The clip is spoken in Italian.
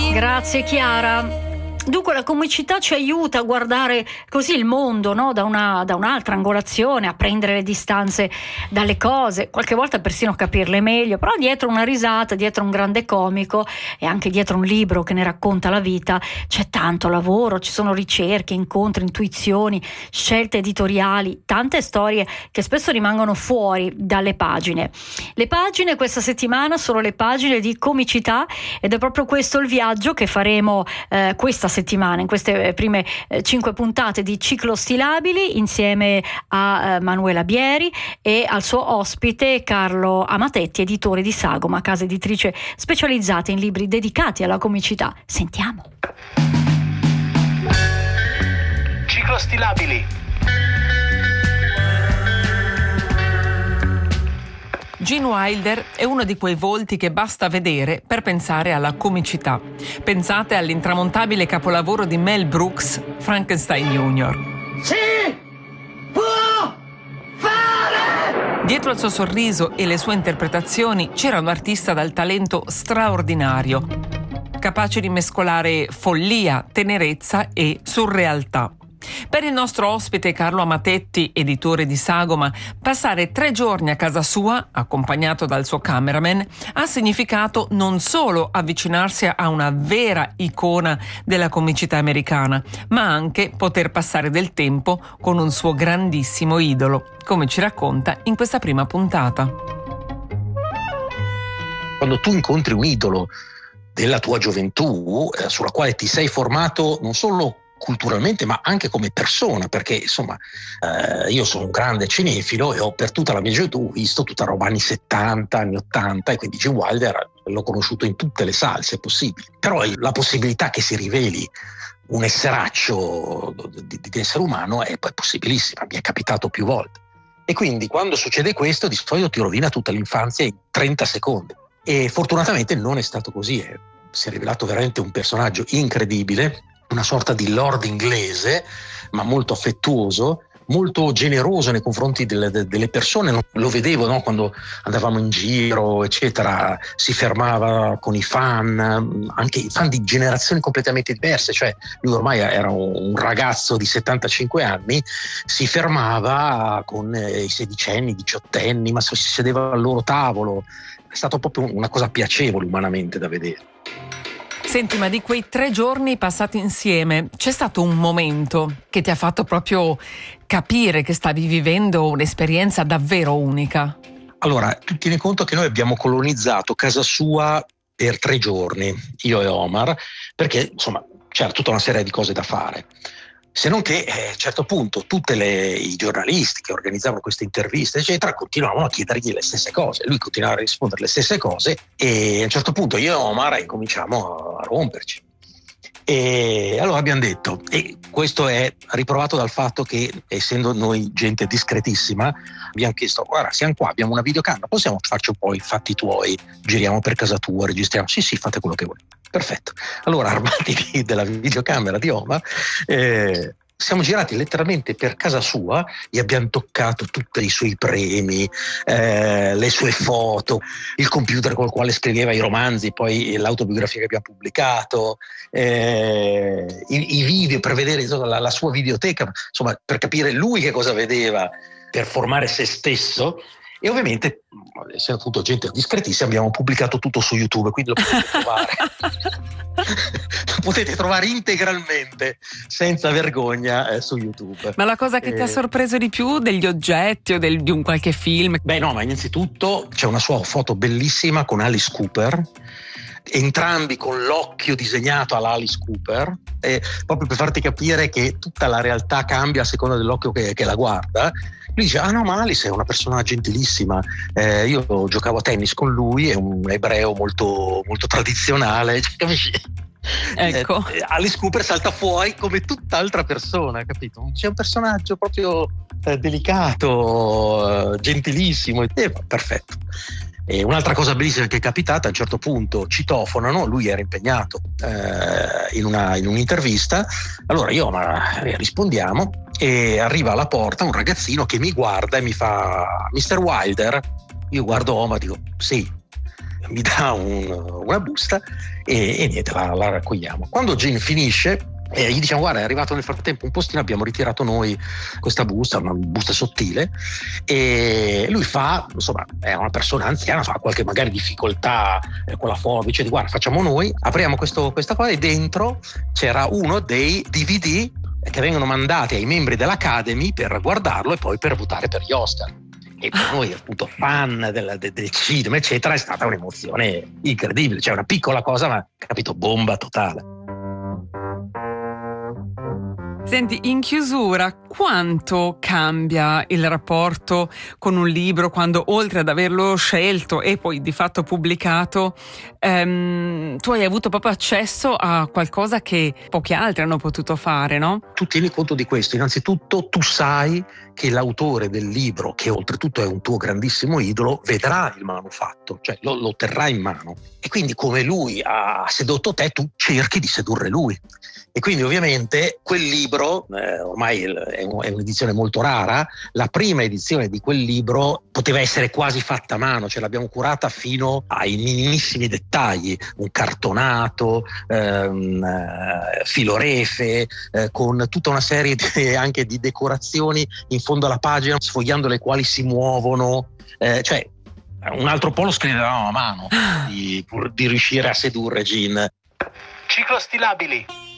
Grazie Chiara. Dunque la comicità ci aiuta a guardare così il mondo, no? da un'altra angolazione, a prendere le distanze dalle cose, qualche volta persino capirle meglio, però dietro una risata, dietro un grande comico e anche dietro un libro che ne racconta la vita c'è tanto lavoro, ci sono ricerche, incontri, intuizioni, scelte editoriali, tante storie che spesso rimangono fuori dalle pagine. Le pagine questa settimana sono le pagine di comicità ed è proprio questo il viaggio che faremo questa settimana, in queste prime 5 puntate di Ciclostilabili, insieme a Manuela Bieri e al suo ospite Carlo Amatetti, editore di Sagoma, casa editrice specializzata in libri dedicati alla comicità. Sentiamo. Ciclostilabili. Gene Wilder è uno di quei volti che basta vedere per pensare alla comicità. Pensate all'intramontabile capolavoro di Mel Brooks, Frankenstein Jr. Si può fare! Dietro al suo sorriso e le sue interpretazioni c'era un artista dal talento straordinario, capace di mescolare follia, tenerezza e surrealtà. Per il nostro ospite Carlo Amatetti, editore di Sagoma, passare 3 giorni a casa sua, accompagnato dal suo cameraman, ha significato non solo avvicinarsi a una vera icona della comicità americana, ma anche poter passare del tempo con un suo grandissimo idolo, come ci racconta in questa prima puntata. Quando tu incontri un idolo della tua gioventù, sulla quale ti sei formato non solo culturalmente ma anche come persona, perché insomma io sono un grande cinefilo e ho per tutta la mia gioventù visto tutta roba anni 70, anni 80 e quindi Gene Wilder l'ho conosciuto in tutte le salse possibili, però la possibilità che si riveli un esseraccio di essere umano è poi possibilissima, mi è capitato più volte e quindi quando succede questo di solito ti rovina tutta l'infanzia in 30 secondi e fortunatamente non è stato così, si è rivelato veramente un personaggio incredibile, una sorta di lord inglese, ma molto affettuoso, molto generoso nei confronti delle persone. Lo vedevo, no? Quando andavamo in giro, eccetera, si fermava con i fan, anche i fan di generazioni completamente diverse, cioè lui ormai era un ragazzo di 75 anni, si fermava con i 16enni, i 18enni, ma si sedeva al loro tavolo. È stato proprio una cosa piacevole umanamente da vedere. Senti, ma di quei 3 giorni passati insieme, c'è stato un momento che ti ha fatto proprio capire che stavi vivendo un'esperienza davvero unica? Allora, tu tieni conto che noi abbiamo colonizzato casa sua per 3 giorni, io e Omar, perché insomma c'era tutta una serie di cose da fare. Se non che a un certo punto i giornalisti che organizzavano queste interviste eccetera continuavano a chiedergli le stesse cose, lui continuava a rispondere le stesse cose e a un certo punto io e Omar incominciamo a romperci e allora abbiamo detto, e questo è riprovato dal fatto che essendo noi gente discretissima abbiamo chiesto, guarda siamo qua, abbiamo una videocamera, possiamo farci un po' i fatti tuoi, giriamo per casa tua, registriamo, sì fate quello che volete. Perfetto, allora armati della videocamera di Omar siamo girati letteralmente per casa sua e abbiamo toccato tutti i suoi premi, le sue foto, il computer col quale scriveva i romanzi, poi l'autobiografia che abbiamo pubblicato, i video per vedere insomma, la sua videoteca, insomma per capire lui che cosa vedeva, per formare se stesso. E ovviamente, essendo appunto gente discretissima, abbiamo pubblicato tutto su YouTube, quindi lo potete trovare. Lo potete trovare integralmente, senza vergogna, su YouTube. Ma la cosa che ti ha sorpreso di più degli oggetti o di un qualche film? Beh no, ma innanzitutto c'è una sua foto bellissima con Alice Cooper, entrambi con l'occhio disegnato alla Alice Cooper, proprio per farti capire che tutta la realtà cambia a seconda dell'occhio che la guarda. Lui dice, no, ma Alice è una persona gentilissima, io giocavo a tennis con lui, è un ebreo molto, molto tradizionale, capisci? Ecco. Alice Cooper salta fuori come tutt'altra persona, capito? C'è un personaggio proprio delicato, gentilissimo, perfetto. E un'altra cosa bellissima che è capitata, a un certo punto citofonano, lui era impegnato in un'intervista, allora io rispondiamo e arriva alla porta un ragazzino che mi guarda e mi fa Mr. Wilder, io guardo Oma, dico sì, mi dà una busta e niente, la raccogliamo. Quando Gene finisce, gli diciamo: guarda, è arrivato nel frattempo un postino, abbiamo ritirato noi questa busta, una busta sottile, e lui fa, insomma, è una persona anziana, fa qualche magari difficoltà con la forbice, di guarda, facciamo noi, apriamo questa qua, e dentro c'era uno dei DVD che vengono mandati ai membri dell'Academy per guardarlo e poi per votare per gli Oscar. E per noi, appunto, fan del cinema eccetera, è stata un'emozione incredibile, cioè una piccola cosa ma, capito, bomba totale. Senti, in chiusura, quanto cambia il rapporto con un libro quando, oltre ad averlo scelto e poi di fatto pubblicato, tu hai avuto proprio accesso a qualcosa che pochi altri hanno potuto fare, no? Tu tieni conto di questo: innanzitutto tu sai che l'autore del libro, che oltretutto è un tuo grandissimo idolo, vedrà il manufatto, cioè lo terrà in mano, e quindi come lui ha sedotto te, tu cerchi di sedurre lui. E quindi ovviamente quel libro, ormai è un'edizione molto rara, la prima edizione di quel libro poteva essere quasi fatta a mano, cioè l'abbiamo curata fino ai minimissimi dettagli, un cartonato, filorefe, con tutta una serie anche di decorazioni in fondo alla pagina, sfogliando le quali si muovono, cioè un altro po' lo scrivevamo a mano, di riuscire a sedurre Gene. Ciclostilabili.